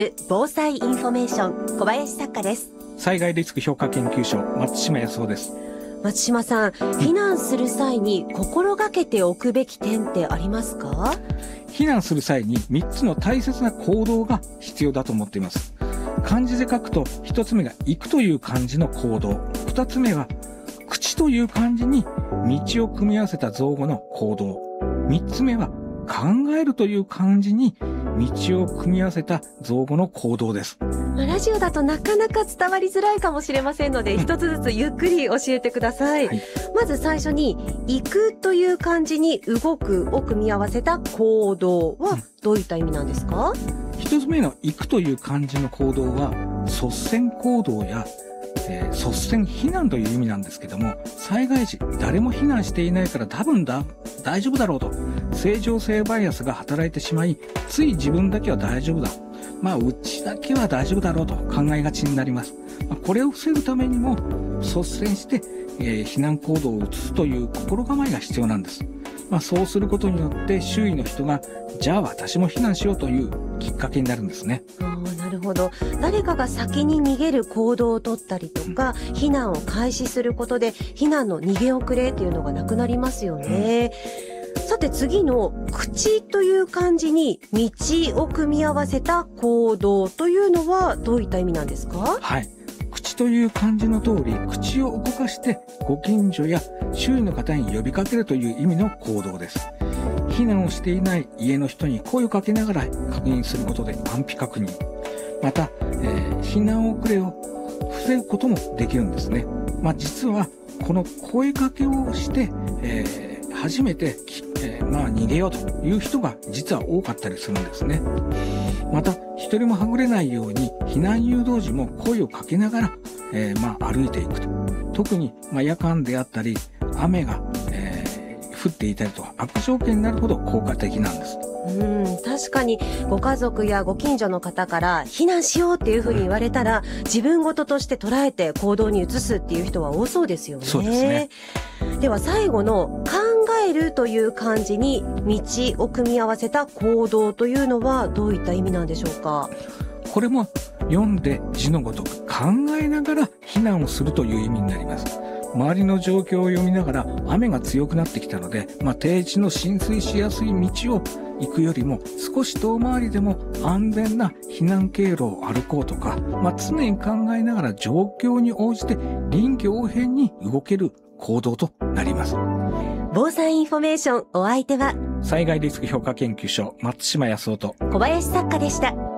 防災インフォメーション小林作家です。 災害リスク評価研究所松島康夫です。 松島さん、避難する際に心がけておくべき点ってありますか？ 避難する際に3つの大切な行動が必要だと思っています。漢字で書くと1つ目が行くという漢字の行動、2つ目は口という漢字に道を組み合わせた造語の行動、3つ目は考えるという漢字に道を組み合わせた造語の行動です。 ラジオだとなかなか伝わりづらいかもしれませんので、一つずつゆっくり教えてください。まず最初に行くという漢字に動くを組み合わせた行動はどういった意味なんですか？ 一つ目の行くという漢字の行動は率先行動や率先避難という意味なんですけども、災害時誰も避難していないから多分大丈夫だろうと正常性バイアスが働いてしまい、つい自分だけは大丈夫だ、うちだけは大丈夫だろうと考えがちになります。これを防ぐためにも率先して、避難行動を移すという心構えが必要なんです。そうすることによって周囲の人がじゃあ私も避難しようというきっかけになるんですね。 なるほど。誰かが先に逃げる行動を取ったりとか、避難を開始することで避難の逃げ遅れっていうのがなくなりますよね。さて次の口という漢字に道を組み合わせた行動というのはどういった意味なんですか？ はい。口という漢字の通り、口を動かしてご近所や周囲の方に呼びかけるという意味の行動です。避難をしていない家の人に声をかけながら確認することで安否確認。また、避難遅れを防ぐこともできるんですね。実はこの声かけをして、初めて、逃げようという人が実は多かったりするんですね。また一人もはぐれないように避難誘導時も声をかけながら、歩いていくと。特に、夜間であったり雨が、降っていたりと悪条件になるほど効果的なんです。 確かにご家族やご近所の方から避難しようっていうふうに言われたら、自分事として捉えて行動に移すっていう人は多そうですよね。 そうですね。 では最後の考えるという漢字に道を組み合わせた行動というのはどういった意味なんでしょうか？ これも読んで字のごとく考えながら避難をするという意味になります。周りの状況を読みながら雨が強くなってきたので、低地の浸水しやすい道を行くよりも少し遠回りでも安全な避難経路を歩こうとか、常に考えながら状況に応じて臨機応変に動ける行動となります。 防災インフォメーション、お相手は災害リスク評価研究所松島康夫と小林作家でした。